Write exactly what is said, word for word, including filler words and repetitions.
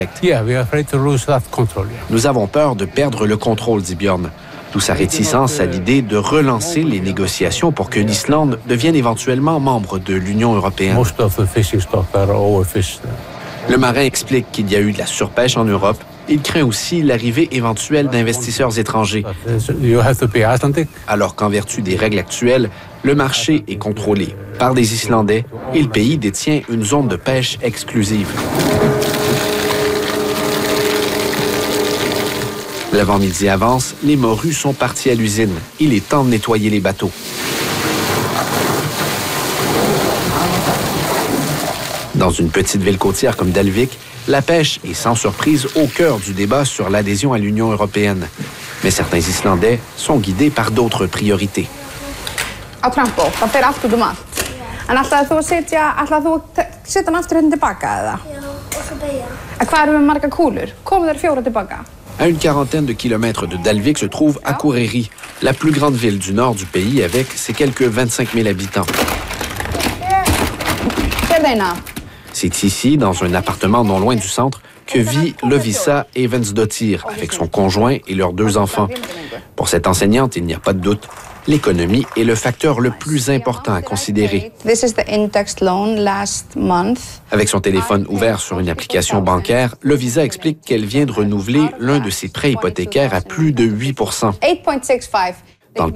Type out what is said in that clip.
Nous avons peur de perdre le contrôle, dit Björn. D'où sa réticence à l'idée de relancer les négociations pour que l'Islande devienne éventuellement membre de l'Union européenne. Le marin explique qu'il y a eu de la surpêche en Europe. Il craint aussi l'arrivée éventuelle d'investisseurs étrangers. Alors qu'en vertu des règles actuelles, le marché est contrôlé par des Islandais et le pays détient une zone de pêche exclusive. L'avant-midi avance, les morues sont partis à l'usine. Il est temps de nettoyer les bateaux. Dans une petite ville côtière comme Dalvik, la pêche est sans surprise au cœur du débat sur l'adhésion à l'Union européenne. Mais certains Islandais sont guidés par d'autres priorités. Á trampó, það fer allt út um allt. En ætlaðir þú að setja, ætlaðir þú að setja hann aftur hérna tilbaka eða? Já, og svo beygja. En hvað erum við margar kúlur? Komum þeir fjóra tilbaka? À une quarantaine de kilomètres de Dalvik se trouve Akureyri, la plus grande ville du nord du pays avec ses quelques vingt-cinq mille habitants. C'est ici, dans un appartement non loin du centre, que vit Lovisa Evansdottir avec son conjoint et leurs deux enfants. Pour cette enseignante, il n'y a pas de doute. L'économie est le facteur le plus important à considérer. Avec son téléphone ouvert sur une application bancaire, Lovisa explique qu'elle vient de renouveler l'un de ses prêts hypothécaires à plus de huit pour cent.